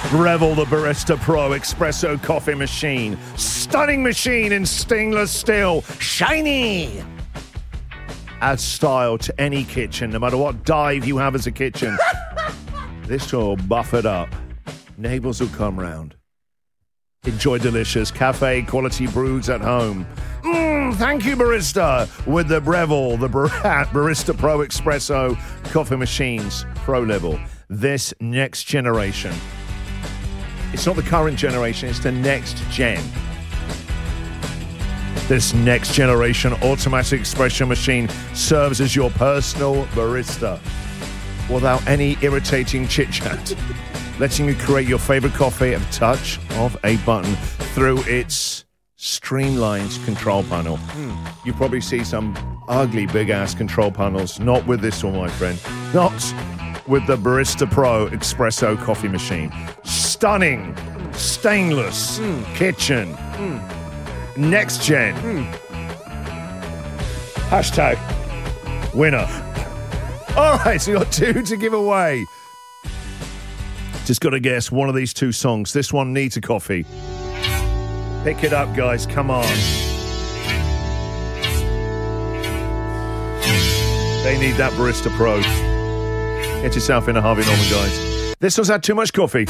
Breville, the Barista Pro Espresso coffee machine. Stunning machine in stainless steel. Shiny. Adds style to any kitchen, no matter what dive you have as a kitchen. This will buff it up. Neighbours will come round. Enjoy delicious cafe quality brews at home. Thank you, barista. With the Breville, the Barista Pro Espresso coffee machines, pro level. This next generation. It's not the current generation, it's the next gen. This next generation automatic espresso machine serves as your personal barista without any irritating chit-chat. Letting you create your favorite coffee at the touch of a button through its streamlined control panel. You probably see some ugly big-ass control panels. Not with this one, my friend. Not with the Barista Pro Espresso coffee machine. Stunning, stainless kitchen. Next gen. Hashtag winner. All right, so you got two to give away. Just got to guess one of these two songs. This one needs a coffee. Pick it up, guys. Come on. They need that Barista Pro. Get yourself in a Harvey Norman, guys. This one's had too much coffee.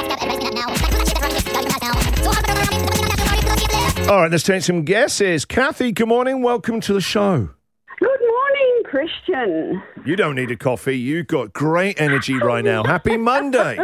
All right, let's take some guesses. Kathy, good morning. Welcome to the show. Good morning, Christian. You don't need a coffee. You've got great energy right now. Happy Monday.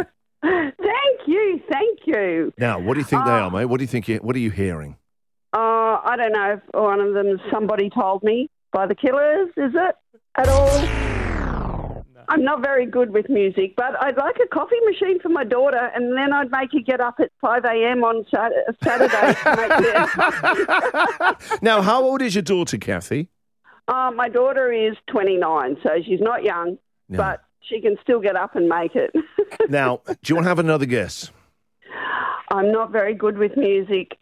Thank you. Now, what do you think they are, mate? What do you think? What are you hearing? I don't know if one of them Somebody Told Me by the Killers, is it at all? No. I'm not very good with music, but I'd like a coffee machine for my daughter, and then I'd make her get up at 5 a.m. on Saturday to make it. Now, how old is your daughter, Kathy? My daughter is 29, so she's not young, but she can still get up and make it. Now, do you want to have another guess? I'm not very good with music.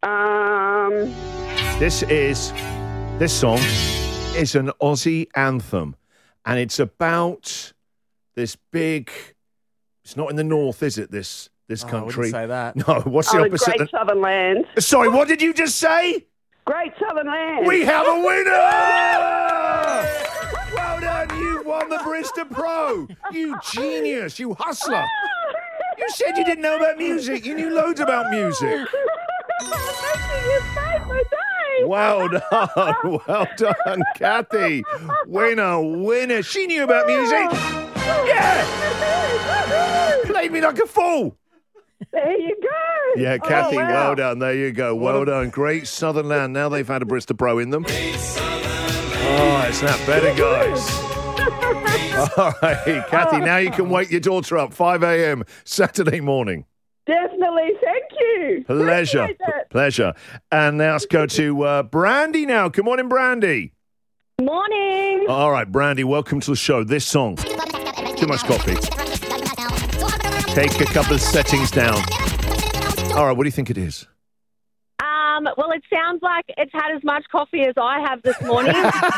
This song is an Aussie anthem, and it's about this big. It's not in the north, is it? This country. I wouldn't say that. No. What's the opposite? Great Southern Land. Sorry, what did you just say? Great Southern Land. We have a winner! Well done, you won the Barista Pro. You genius, you hustler. You said you didn't know about music. You knew loads about music. Well done, Kathy. Winner. She knew about music. Yeah. Played me like a fool. There you go. Yeah, Kathy, well done. There you go. Well done. Great Southern Land. Now they've had a Barista Pro in them. Oh, it's that better, guys. All right, Kathy, now you can wake your daughter up 5 a.m. Saturday morning. Definitely. Thank you. Pleasure. And now let's go to Brandy now. Good morning, Brandy. Morning. All right, Brandy, welcome to the show. This song, too much coffee. Take a couple of settings down. All right, what do you think it is? Well, it sounds like it's had as much coffee as I have this morning.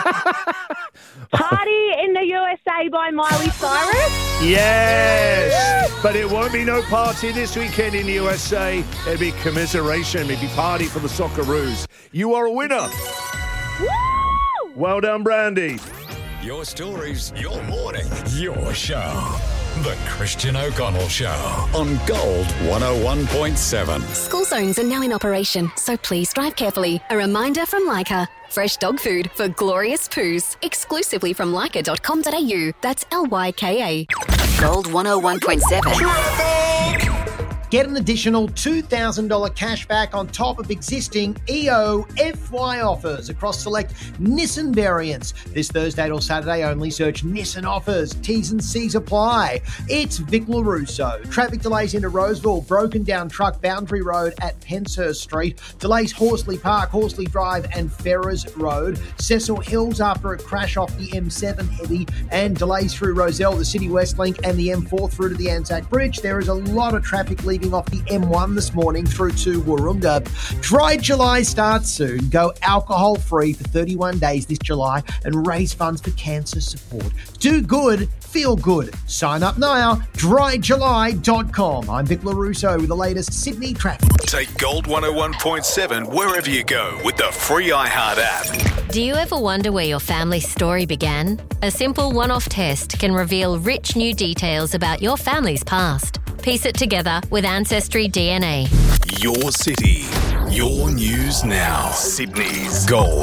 Party in the USA by Miley Cyrus. Yes, but it won't be no party this weekend in the USA. It'll be commiseration. It'll be party for the Socceroos. You are a winner. Woo! Well done, Brandy. Your stories, your morning, your show. The Christian O'Connell Show on Gold 101.7. School zones are now in operation, so please drive carefully. A reminder from Leica. Fresh dog food for glorious poos. Exclusively from leica.com.au. That's Lyka. Gold 101.7. Get an additional $2,000 cash back on top of existing EO FY offers across select Nissan variants. This Thursday till Saturday only. Search Nissan offers. T's and C's apply. It's Vic LaRusso. Traffic delays into Roseville. Broken down truck Boundary Road at Penshurst Street. Delays Horsley Park, Horsley Drive and Ferrers Road. Cecil Hills after a crash off the M7 heavy. And delays through Rozelle, the City West Link and the M4 through to the Anzac Bridge. There is a lot of traffic leaving leaving off the M1 this morning through to Wahroonga. Dry July starts soon. Go alcohol-free for 31 days this July and raise funds for cancer support. Do good, feel good. Sign up now, dryjuly.com. I'm Vic LaRusso with the latest Sydney traffic. Take Gold 101.7 wherever you go with the free iHeart app. Do you ever wonder where your family story began? A simple one-off test can reveal rich new details about your family's past. Piece it together with Ancestry DNA. Your city, your news now. Sydney's Gold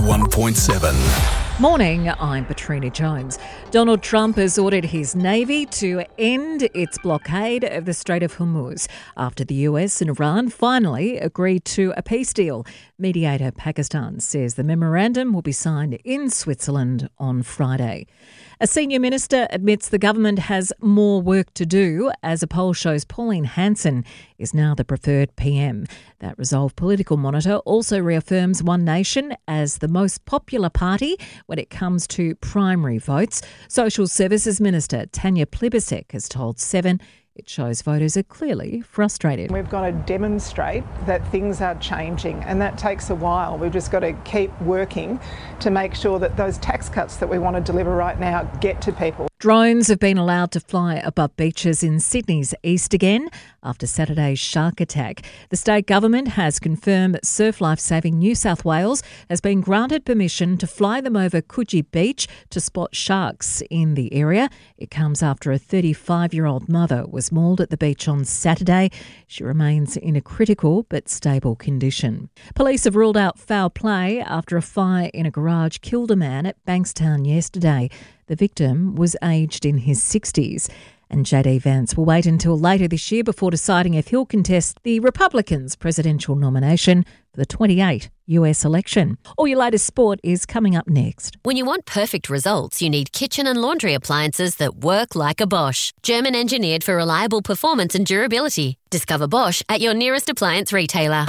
101.7. Morning, I'm Patrina Jones. Donald Trump has ordered his Navy to end its blockade of the Strait of Hormuz after the US and Iran finally agreed to a peace deal. Mediator Pakistan says the memorandum will be signed in Switzerland on Friday. A senior minister admits the government has more work to do as a poll shows Pauline Hanson is now the preferred PM. That Resolve Political Monitor also reaffirms One Nation as the most popular party when it comes to primary votes. Social Services Minister Tanya Plibersek has told Seven it shows voters are clearly frustrated. We've got to demonstrate that things are changing, and that takes a while. We've just got to keep working to make sure that those tax cuts that we want to deliver right now get to people. Drones have been allowed to fly above beaches in Sydney's east again after Saturday's shark attack. The state government has confirmed Surf Life Saving New South Wales has been granted permission to fly them over Coogee Beach to spot sharks in the area. It comes after a 35-year-old mother was mauled at the beach on Saturday. She remains in a critical but stable condition. Police have ruled out foul play after a fire in a garage killed a man at Bankstown yesterday. The victim was aged in his 60s. And JD Vance will wait until later this year before deciding if he'll contest the Republicans' presidential nomination for the 28 US election. All your latest sport is coming up next. When you want perfect results, you need kitchen and laundry appliances that work like a Bosch. German engineered for reliable performance and durability. Discover Bosch at your nearest appliance retailer.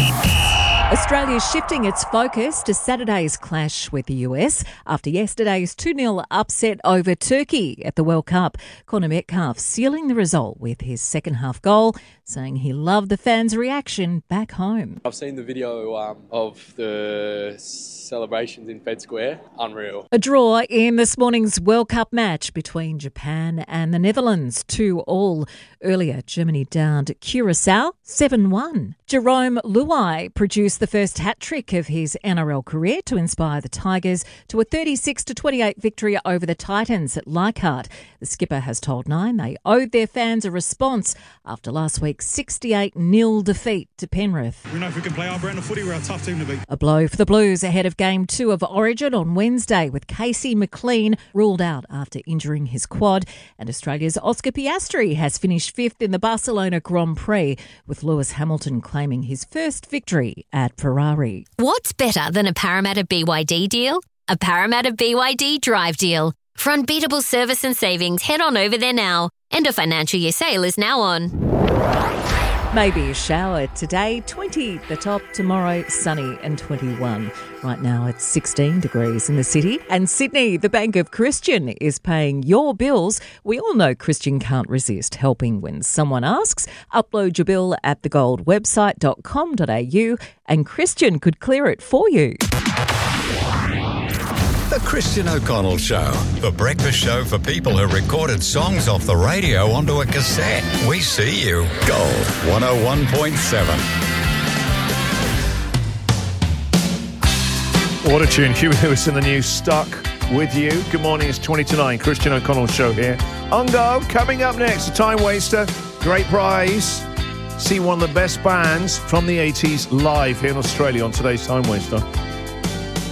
Australia's shifting its focus to Saturday's clash with the US after yesterday's 2-0 upset over Turkey at the World Cup. Connor Metcalfe sealing the result with his second-half goal, saying he loved the fans' reaction back home. I've seen the video of the celebrations in Fed Square. Unreal. A draw in this morning's World Cup match between Japan and the Netherlands, 2-2. Earlier, Germany downed Curacao 7-1. Jerome Luai produced the first hat-trick of his NRL career to inspire the Tigers to a 36-28 victory over the Titans at Leichhardt. The skipper has told Nine they owed their fans a response after last week's 68-0 defeat to Penrith. We know if we can play our brand of footy, we're a tough team to beat. A blow for the Blues ahead of Game 2 of Origin on Wednesday, with Casey McLean ruled out after injuring his quad. And Australia's Oscar Piastri has finished 5th in the Barcelona Grand Prix, with Lewis Hamilton claiming his first victory at Ferrari. What's better than a Parramatta BYD deal? A Parramatta BYD Drive deal. For unbeatable service and savings, head on over there now. End of financial year sale is now on. Maybe a shower today, 20 the top, tomorrow sunny and 21. Right now it's 16 degrees in the city. And Sydney, the Bank of Christian is paying your bills. We all know Christian can't resist helping when someone asks. Upload your bill at thegoldwebsite.com.au and Christian could clear it for you. The Christian O'Connell Show, the breakfast show for people who recorded songs off the radio onto a cassette. We see you. Gold 101.7. Auto-tune, Huey Lewis in the news, Stuck with you. Good morning, it's 20 to 9, Christian O'Connell Show here. On Go, coming up next, a time waster, great prize. See one of the best bands from the 80s live here in Australia on today's Time Waster.